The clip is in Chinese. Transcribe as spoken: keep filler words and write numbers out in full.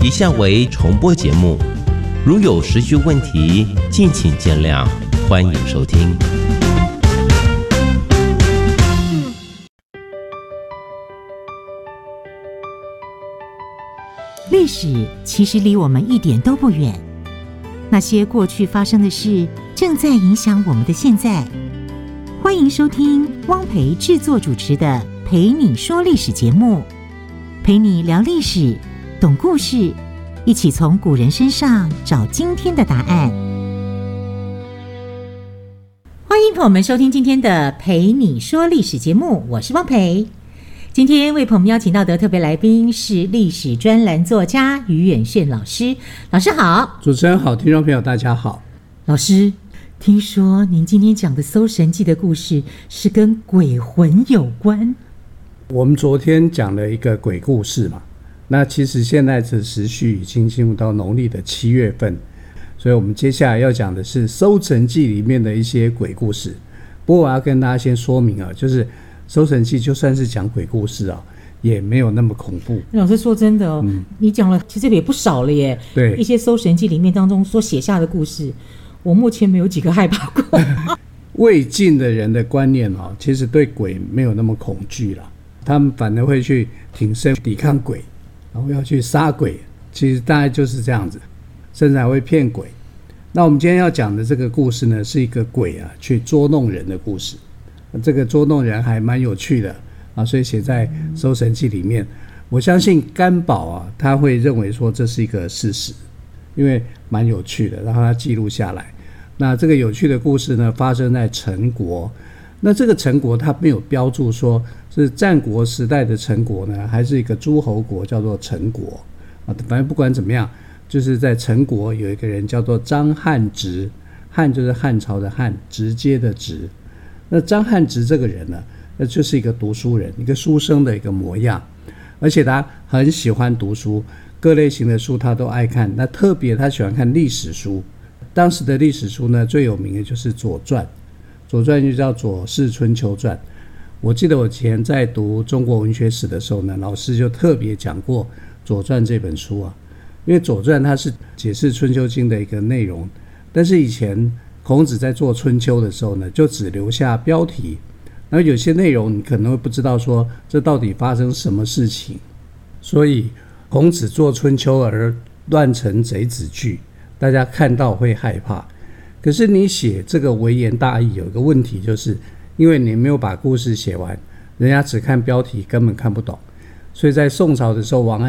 以下为重播节目，如有时序问题，敬请见谅，欢迎收听。 历史其实离我们一点都不远，那些过去发生的事，正在影响我们的现在。欢迎收听汪培制作主持的《陪你说历史》节目，陪你聊历史，懂故事，一起从古人身上找今天的答案。欢迎朋友们收听今天的《陪你说历史》节目，我是汪培。今天为朋友们邀请到的特别来宾是历史专栏作家于远炫老师。老师好。 主持人好，听众朋友大家好。 老师，听说您今天讲的《搜神记》的故事是跟鬼魂有关。 我们昨天讲了一个鬼故事嘛，那其实现在的时序已经进入到农历的七月份，所以我们接下来要讲的是《搜神记》里面的一些鬼故事。不过我要跟大家先说明啊，就是《搜神记》就算是讲鬼故事啊，也没有那么恐怖。 老师说真的哦，嗯、你讲了其实也不少了耶。 对， 一些《搜神记》里面当中所写下的故事，我目前没有几个害怕过。 魏晋的人的观念啊，其实对鬼没有那么恐惧啦，他们反而会去挺身抵抗鬼，然后要去杀鬼，其实大概就是这样子，甚至还会骗鬼。那我们今天要讲的这个故事呢，是一个鬼啊去捉弄人的故事。这个捉弄人还蛮有趣的啊，所以写在《搜神记》里面。我相信干宝啊，他会认为说这是一个事实，因为蛮有趣的，然后他记录下来。那这个有趣的故事呢，发生在陈国。那这个陈国他没有标注说是战国时代的陈国呢，还是一个诸侯国叫做陈国啊。反正不管怎么样，就是在陈国有一个人叫做张汉直，汉就是汉朝的汉，直接的直。那张汉直这个人呢，那就是一个读书人，一个书生的一个模样，而且他很喜欢读书，各类型的书他都爱看。那特别他喜欢看历史书，当时的历史书呢，最有名的就是《左传》，《左传》就叫《左氏春秋传》。我记得我以前在读中国文学史的时候呢，老师就特别讲过《左传》这本书啊，因为《左传》它是解释春秋经的一个内容，但是以前孔子在做春秋的时候呢，就只留下标题，然后有些内容你可能会不知道说这到底发生什么事情，所以孔子做春秋而乱成贼子句，大家看到会害怕。可是你写这个微言大义有一个问题，就是因为你没有把故事写完，人家只看标题根本看不懂。所以在宋朝的时候，王安